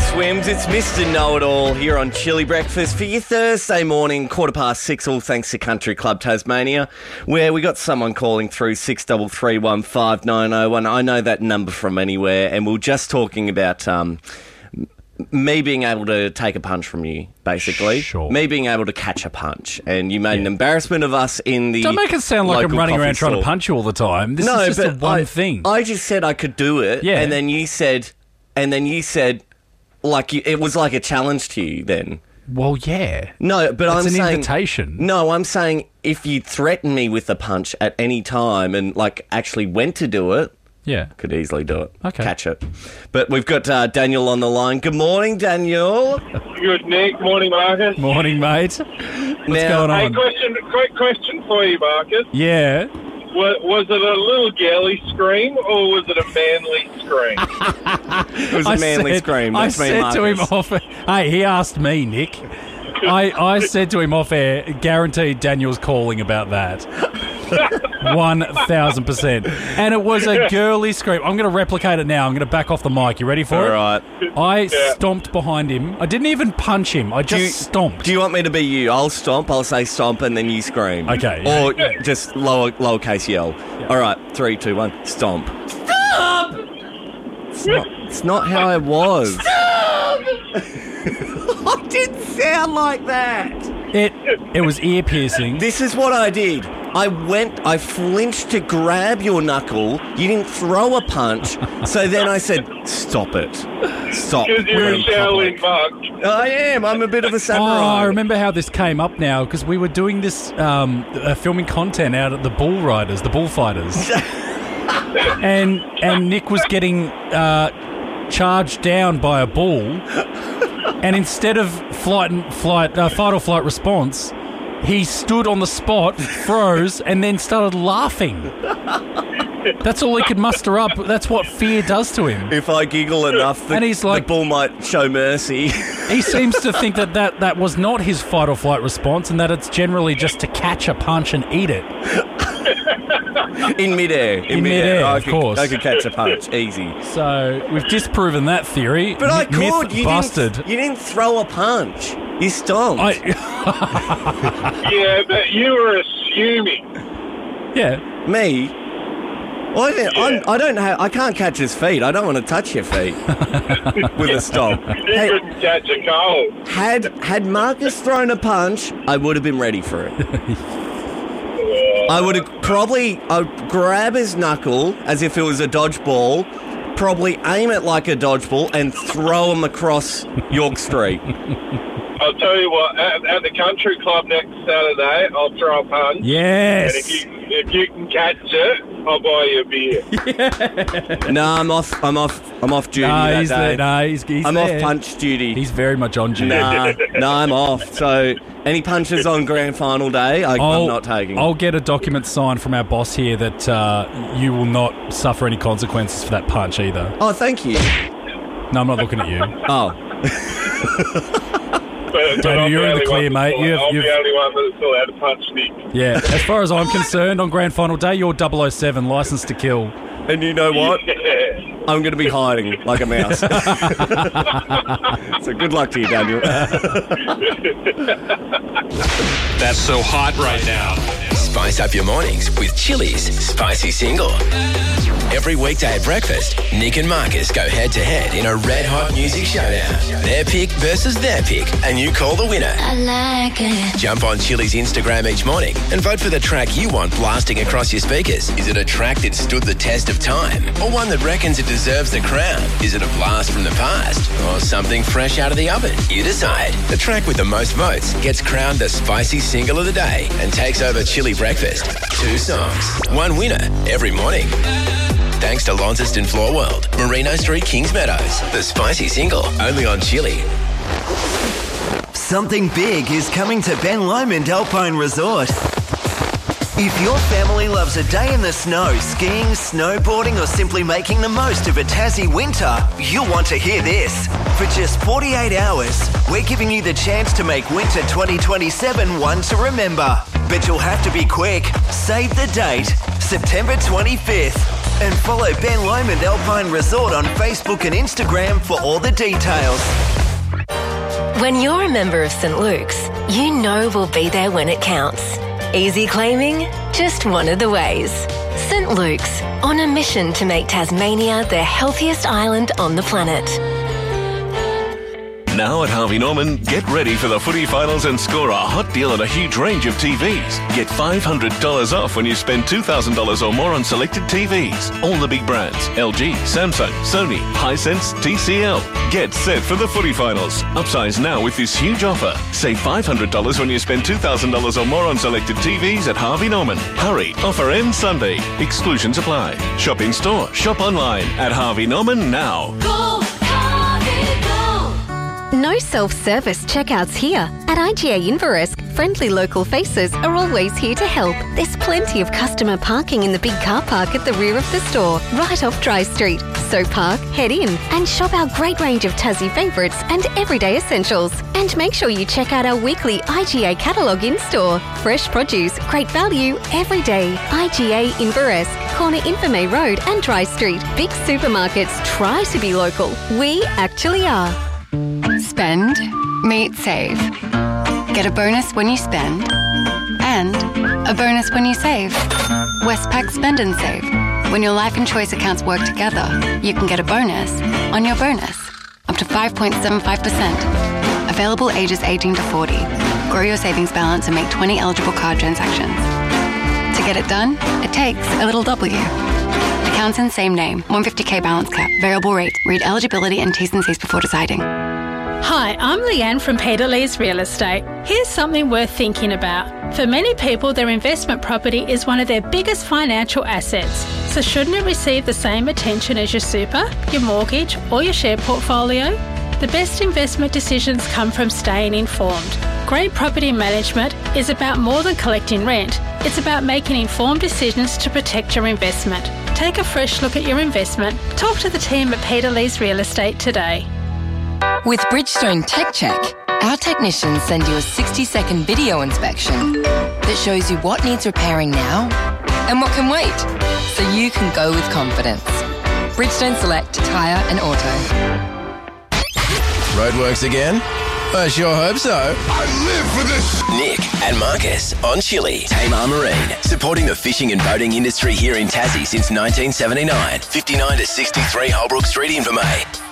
Swims. It's Mr. Know-It-All here on Chili Breakfast for your Thursday morning, 6:15, all thanks to Country Club Tasmania, where we got someone calling through 6331590. I know that number from anywhere, and we're just talking about me being able to take a punch from you, basically. Sure. Me being able to catch a punch. And you made an embarrassment of us in the Don't make it sound like I'm running around store. trying to punch you all the time. This is just one thing. I just said I could do it, Yeah. and then you said, like it was like a challenge to you then. Well, yeah. No, but It's I'm saying... an invitation. No, I'm saying if you threaten me with a punch at any time and, like, actually went to do it, Yeah. could easily do it. Okay. Catch it. But we've got Daniel on the line. Good morning, Daniel. Good, Nick. Morning, Marcus. Morning, mate. What's going Hey, on? quick question for you, Marcus. Yeah. Was it a little girly scream or was it a manly scream? It was a manly scream. That's me, said to him Marcus. off air. Hey, he asked me, Nick. I said to him off air, guaranteed Daniel's calling about that. 1,000%. And it was a girly scream. I'm going to replicate it now. I'm going to back off the mic. You ready for it? All right. I stomped behind him. I didn't even punch him. I just stomped. Do you want me to be you? I'll stomp. I'll say stomp, and then you scream. Okay. Or just lowercase yell. All right. 3, 2, 1. Stomp. Stop! It's not how it was. Stop! I didn't sound like that. It was ear piercing. This is what I did. I flinched to grab your knuckle. You didn't throw a punch. So then I said, stop it. Stop. Because you're We're a in Shaolin public." monk. I am. I'm a bit of a Oh, samurai. I remember how this came up now because we were doing this filming content out at the bull riders, the bullfighters, and Nick was getting charged down by a bull, and instead of fight or flight response, he stood on the spot, froze, and then started laughing. That's all he could muster up. That's what fear does to him. If I giggle enough, And he's like- the bull might show mercy. He seems to think that was not his fight or flight response and that it's generally just to catch a punch and eat it. In midair. In midair, I of could, course. I could catch a punch. Easy. So we've disproven that theory. But I Myth could. You busted. You didn't throw a punch. You stomped. Yeah, but you were assuming. Yeah. Me? Well, I don't have. I can't catch his feet. I don't want to touch your feet with a stomp. You couldn't catch a cold. Had Marcus thrown a punch, I would have been ready for it. I would have I'd grab his knuckle as if it was a dodgeball, probably aim it like a dodgeball, and throw him across York Street. I'll tell you what, at the country club next Saturday, I'll throw a punch. Yes. And if you can catch it, I'll buy you a beer. No, I'm off duty that day. He's I'm there. off punch duty. He's very much on duty. No, I'm off. So any punches on grand final day, I'm not taking. I'll get a document signed from our boss here that you will not suffer any consequences for that punch either. Oh, thank you. No, I'm not looking at you. Oh. But Daniel, I'm you're in the only clear, one mate. that's I'm the only one that's allowed to punch Nick. Yeah, as far as I'm concerned, on grand final day, you're 007, licensed to kill. And you know what? Yeah. I'm going to be hiding like a mouse. So good luck to you, Daniel. That's so hot right now. Spice up your mornings with Chili's Spicy Single. Every weekday at breakfast, Nick and Marcus go head-to-head in a red-hot music showdown. Their pick versus their pick, and you call the winner. I like it. Jump on Chili's Instagram each morning and vote for the track you want blasting across your speakers. Is it a track that stood the test of time, or one that reckons it deserves the crown? Is it a blast from the past, or something fresh out of the oven? You decide. The track with the most votes gets crowned the Spicy Single of the Day and takes over Chili Breakfast. 2 songs, 1 winner every morning. Thanks to Launceston Floor World, Merino Street, Kings Meadows. The Spicy Single, only on Chili. Something big is coming to Ben Lomond Alpine Resort. If your family loves a day in the snow, skiing, snowboarding, or simply making the most of a Tassie winter, you'll want to hear this. For just 48 hours, we're giving you the chance to make winter 2027 one to remember. But you'll have to be quick. Save the date, September 25th. And follow Ben Lomond Alpine Resort on Facebook and Instagram for all the details. When you're a member of St. Luke's, you know we'll be there when it counts. Easy claiming? Just one of the ways. St. Luke's, on a mission to make Tasmania the healthiest island on the planet. Now at Harvey Norman, get ready for the footy finals and score a hot deal on a huge range of TVs. Get $500 off when you spend $2,000 or more on selected TVs. All the big brands, LG, Samsung, Sony, Hisense, TCL. Get set for the footy finals. Upsize now with this huge offer. Save $500 when you spend $2,000 or more on selected TVs at Harvey Norman. Hurry, offer ends Sunday. Exclusions apply. Shop in store, shop online at Harvey Norman now. Go, Harvey, go! No self-service checkouts here. At IGA Inveresk, friendly local faces are always here to help. There's plenty of customer parking in the big car park at the rear of the store, right off Dry Street. So park, head in, and shop our great range of Tassie favourites and everyday essentials. And make sure you check out our weekly IGA catalogue in-store. Fresh produce, great value, every day. IGA Inveresk, corner Infirmay Road and Dry Street. Big supermarkets try to be local. We actually are. Spend, meet, save. Get a bonus when you spend and a bonus when you save. Westpac Spend and Save. When your life and choice accounts work together, you can get a bonus on your bonus, up to 5.75%. Available ages 18 to 40. Grow your savings balance and make 20 eligible card transactions. To get it done, it takes a little W. Accounts in same name, 150k balance cap, variable rate. Read eligibility and T's and C's before deciding. Hi, I'm Leanne from Peter Lee's Real Estate. Here's something worth thinking about. For many people, their investment property is one of their biggest financial assets. So shouldn't it receive the same attention as your super, your mortgage, or your share portfolio? The best investment decisions come from staying informed. Great property management is about more than collecting rent. It's about making informed decisions to protect your investment. Take a fresh look at your investment. Talk to the team at Peter Lee's Real Estate today. With Bridgestone Tech Check, our technicians send you a 60-second video inspection that shows you what needs repairing now and what can wait, so you can go with confidence. Bridgestone Select Tyre and Auto. Roadworks again? I sure hope so. I live for this. Nick and Marcus on Chili. Tamar Marine, supporting the fishing and boating industry here in Tassie since 1979. 59 to 63 Holbrook Street, Invermay.